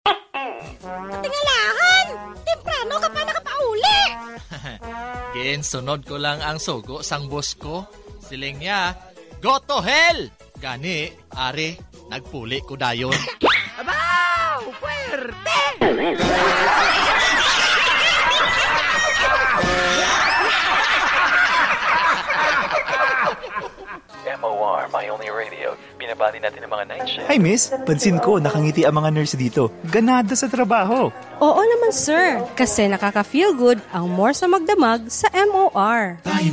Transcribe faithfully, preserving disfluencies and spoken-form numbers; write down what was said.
Tingalahan! Temprano ka pa nakapauli! Ginsunod ko lang ang sugo sang boss ko. Siling niya, go to hell! Gani, ari, nagpuli ko dayon. Abaw! Puwerte! M O R, My Only Radio. Binabati natin ang mga night shift. Hi miss, pansin ko nakangiti ang mga nurse dito. Ganado sa trabaho. Oo naman sir, kasi nakaka-feel good ang more sa magdamag sa M O R.